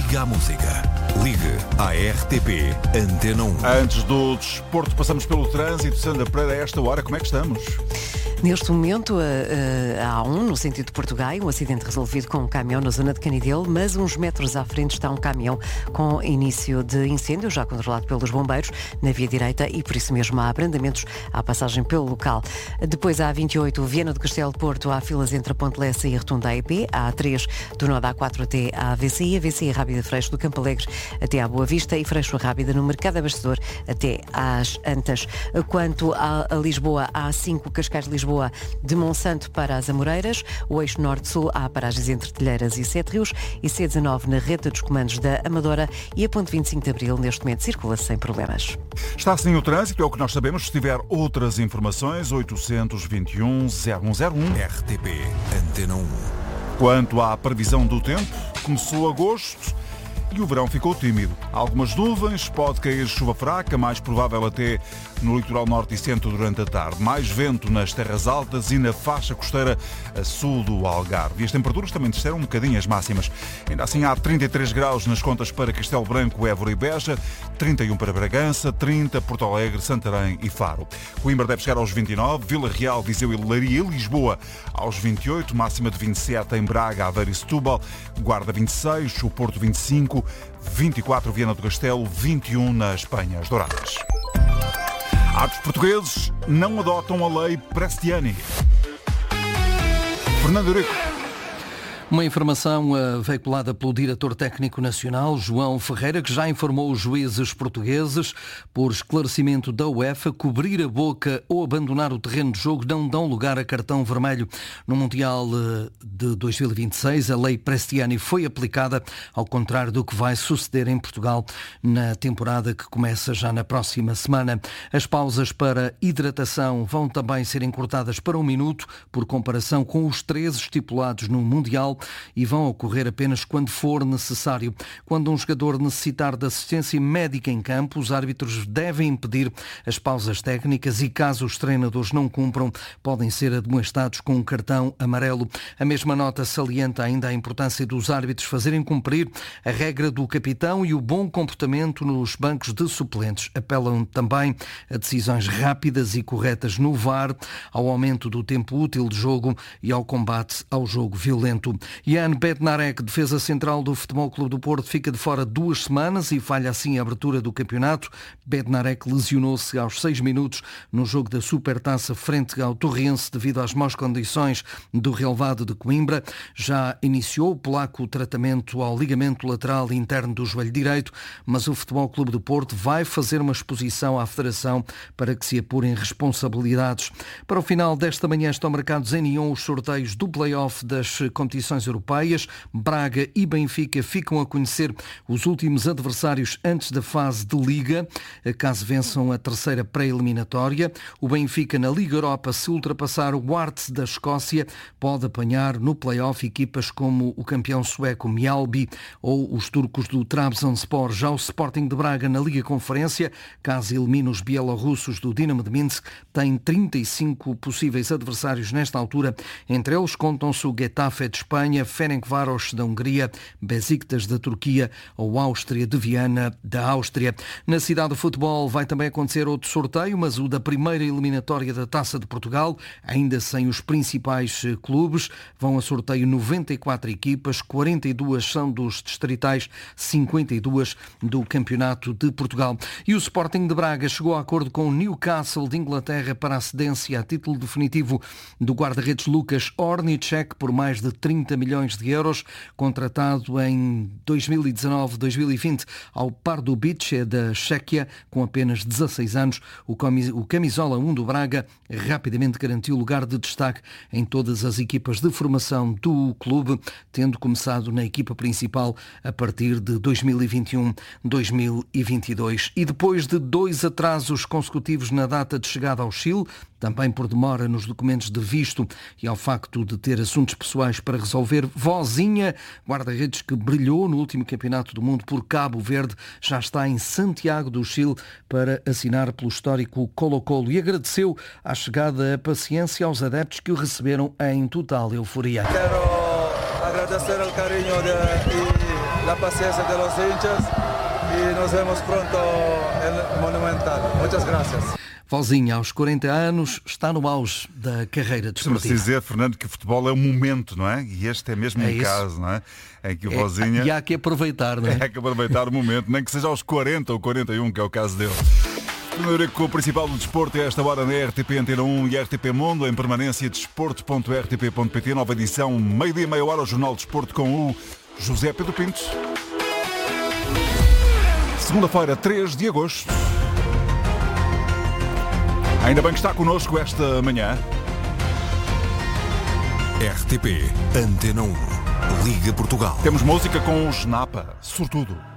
Liga à música. Ligue à RTP Antena 1. Antes do desporto, passamos pelo trânsito. Sandra Pereira, a esta hora, como é que estamos? Neste momento, a A1, no sentido de Portugal, um acidente resolvido com um caminhão na zona de Canidelo, mas uns metros à frente está um caminhão com início de incêndio, já controlado pelos bombeiros, na via direita, e por isso mesmo há abrandamentos à passagem pelo local. Depois, a A28, Viana do Castelo Porto, há filas entre a Ponte Lessa e a Rotunda AEP, a A3, do nó da A4 até à AVCI, a AVCI Rábida Freixo do Campo Alegre até à Boa Vista e Freixo Rábida no Mercado Abastecedor até às Antas. Quanto a Lisboa, a A5, Cascais de Lisboa, de Monsanto para as Amoreiras, o eixo norte-sul, há paragens entre Telheiras e Sete Rios, e C19 na reta dos comandos da Amadora, e a ponte 25 de Abril neste momento circula sem problemas. Está assim o trânsito, é o que nós sabemos. Se tiver outras informações, 821-0101. RTP Antena 1. Quanto à previsão do tempo, começou agosto e o verão ficou tímido. Algumas nuvens, pode cair chuva fraca, mais provável até no litoral norte e centro durante a tarde. Mais vento nas terras altas e na faixa costeira a sul do Algarve. E as temperaturas também desceram um bocadinho as máximas. Ainda assim há 33 graus nas contas para Castelo Branco, Évora e Beja, 31 para Bragança, 30 Porto Alegre, Santarém e Faro. Coimbra deve chegar aos 29, Vila Real, Viseu e Leiria, Lisboa aos 28, máxima de 27 em Braga, Aveiro e Setúbal, Guarda 26, o Porto 25, 24 Viana do Castelo, 21 na Espanha, as Douradas. Atos portugueses não adotam a lei Prestiani. Fernando Eurico. Uma informação veiculada pelo diretor técnico nacional, João Ferreira, que já informou os juízes portugueses, por esclarecimento da UEFA, cobrir a boca ou abandonar o terreno de jogo não dão lugar a cartão vermelho. No Mundial de 2026, a lei Prestiani foi aplicada, ao contrário do que vai suceder em Portugal na temporada que começa já na próxima semana. As pausas para hidratação vão também ser encurtadas para 1 minuto, por comparação com os 13 estipulados no Mundial, e vão ocorrer apenas quando for necessário. Quando um jogador necessitar de assistência médica em campo, os árbitros devem impedir as pausas técnicas e, caso os treinadores não cumpram, podem ser admoestados com um cartão amarelo. A mesma nota salienta ainda a importância dos árbitros fazerem cumprir a regra do capitão e o bom comportamento nos bancos de suplentes. Apelam também a decisões rápidas e corretas no VAR, ao aumento do tempo útil de jogo e ao combate ao jogo violento. Jan Bednarek, defesa central do Futebol Clube do Porto, fica de fora 2 semanas e falha assim a abertura do campeonato. Bednarek lesionou-se aos 6 minutos no jogo da Supertaça frente ao Torrense devido às más condições do relevado de Coimbra. Já iniciou o polaco o tratamento ao ligamento lateral interno do joelho direito, mas o Futebol Clube do Porto vai fazer uma exposição à Federação para que se apurem responsabilidades. Para o final desta manhã estão marcados em Nyon os sorteios do play-off das competições europeias. Braga e Benfica ficam a conhecer os últimos adversários antes da fase de Liga, caso vençam a terceira pré-eliminatória. O Benfica na Liga Europa, se ultrapassar o Arte da Escócia, pode apanhar no play-off equipas como o campeão sueco Mjällby ou os turcos do Trabzonspor. Já o Sporting de Braga na Liga Conferência, caso elimine os bielorrussos do Dinamo de Minsk, tem 35 possíveis adversários nesta altura. Entre eles contam-se o Getafe de Espanha, Ferencváros da Hungria, Besiktas da Turquia ou Áustria de Viana da Áustria. Na cidade do futebol vai também acontecer outro sorteio, mas o da primeira eliminatória da Taça de Portugal, ainda sem os principais clubes. Vão a sorteio 94 equipas, 42 são dos distritais, 52 do Campeonato de Portugal. E o Sporting de Braga chegou a acordo com o Newcastle de Inglaterra para a cedência a título definitivo do guarda-redes Lukas Ornicek por mais de 30 milhões de euros, contratado em 2019-2020 ao Pardubice da Chequia, com apenas 16 anos. O camisola 1 do Braga rapidamente garantiu lugar de destaque em todas as equipas de formação do clube, tendo começado na equipa principal a partir de 2021-2022. E depois de 2 atrasos consecutivos na data de chegada ao Chile, também por demora nos documentos de visto e ao facto de ter assuntos pessoais para resolver, Vozinha, guarda-redes que brilhou no último campeonato do mundo por Cabo Verde, já está em Santiago do Chile para assinar pelo histórico Colo-Colo e agradeceu à chegada a paciência aos adeptos que o receberam em total euforia. Quero agradecer o carinho la paciencia de los hinchas y nos vemos pronto en Monumental. Muchas gracias. Vozinha, aos 40 anos, está no auge da carreira Costuma-se desportiva. dizer, Fernando, que o futebol é um momento, não é? E este é mesmo um caso, não é? Em que o Vozinha... E há que aproveitar, não é? É que aproveitar o momento, nem que seja aos 40 ou 41, que é o caso dele. Primeiro com o principal do desporto é esta hora na RTP Antena 1 e RTP Mundo, em permanência desporto.rtp.pt, nova edição, meio-dia, meia hora, o Jornal de Desporto com o José Pedro Pinto. Segunda-feira, 3 de agosto. Ainda bem que está connosco esta manhã. RTP Antena 1, Liga Portugal. Temos música com os Napa, sobretudo.